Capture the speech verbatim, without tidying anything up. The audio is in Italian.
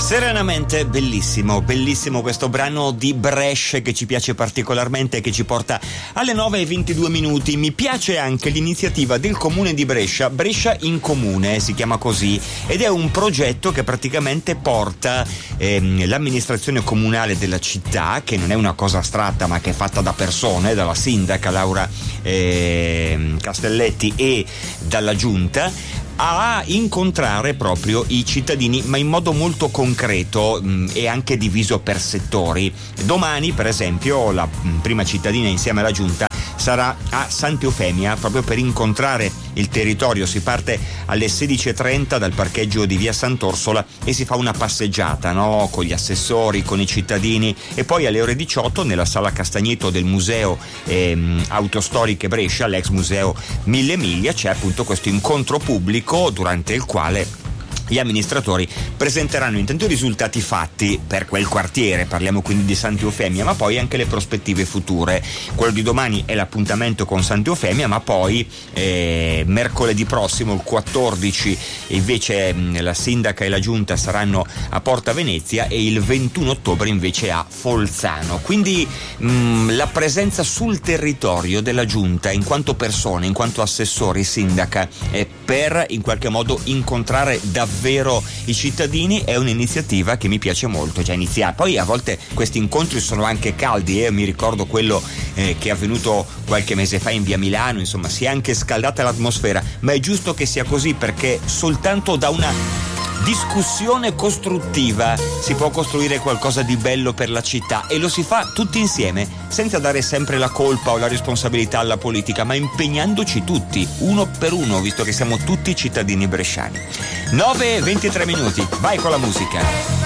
Serenamente, bellissimo, bellissimo questo brano di Brescia che ci piace particolarmente e che ci porta alle nove e ventidue minuti. Mi piace anche l'iniziativa del comune di Brescia, Brescia in Comune si chiama così, ed è un progetto che praticamente porta ehm, l'amministrazione comunale della città, che non è una cosa astratta ma che è fatta da persone, dalla sindaca Laura eh, Castelletti e dalla giunta, a incontrare proprio i cittadini, ma in modo molto concreto mh, e anche diviso per settori. Domani, per esempio, la mh, prima cittadina insieme alla giunta sarà a Sant'Eufemia proprio per incontrare il territorio. Si parte alle sedici e trenta dal parcheggio di via Sant'Orsola e si fa una passeggiata, no? Con gli assessori, con i cittadini, e poi alle ore diciotto nella sala Castagneto del museo ehm, Autostoriche Brescia, l'ex museo Mille Miglia, c'è appunto questo incontro pubblico durante il quale gli amministratori presenteranno intanto i risultati fatti per quel quartiere, parliamo quindi di Sant'Eufemia, ma poi anche le prospettive future. Quello di domani è l'appuntamento con Sant'Eufemia, ma poi eh, mercoledì prossimo, il quattordici, invece mh, la sindaca e la giunta saranno a Porta Venezia e il ventuno ottobre invece a Folzano. Quindi mh, la presenza sul territorio della giunta in quanto persone, in quanto assessori, sindaca, eh, per in qualche modo incontrare davvero Vero i cittadini è un'iniziativa che mi piace molto, già iniziata. Poi a volte questi incontri sono anche caldi, eh? Mi ricordo quello eh, che è avvenuto qualche mese fa in via Milano, insomma si è anche scaldata l'atmosfera, ma è giusto che sia così, perché soltanto da una discussione costruttiva si può costruire qualcosa di bello per la città, e lo si fa tutti insieme, senza dare sempre la colpa o la responsabilità alla politica, ma impegnandoci tutti, uno per uno, visto che siamo tutti cittadini bresciani. nove e ventitré minuti, vai con la musica.